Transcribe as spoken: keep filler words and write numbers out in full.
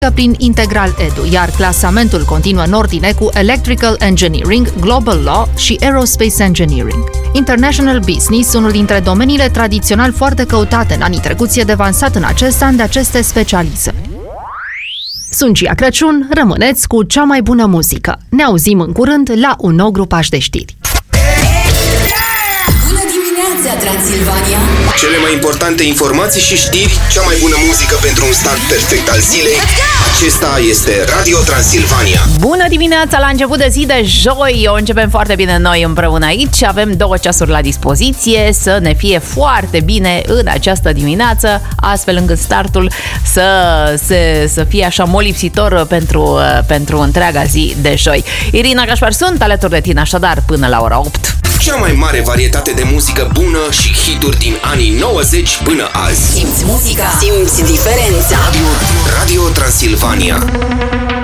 prin Integral Edu, iar clasamentul continuă în ordine cu Electrical Engineering, Global Law și Aerospace Engineering. International Business, unul dintre domeniile tradițional foarte căutate în anii trecuți, e devansat în acest an de aceste specializări. Sunt Gia Crăciun, rămâneți cu cea mai bună muzică. Ne auzim în curând la un nou grupaj de știri. Bună dimineața, Transilvania! Cele mai importante informații și știri, cea mai bună muzică pentru un start perfect al zilei. Acesta este Radio Transilvania. Bună dimineața la început de zi de joi. O începem foarte bine noi împreună aici. Avem două ceasuri la dispoziție. Să ne fie foarte bine în această dimineață, astfel încât startul să, să, să fie așa molipsitor pentru, pentru întreaga zi de joi. Irina Cașpar sunt alături de tine așadar până la ora opt. Cea mai mare varietate de muzică bună și hituri din anii nouăzeci până azi. Simți muzica, simți diferența. Radio, Radio Transilvania.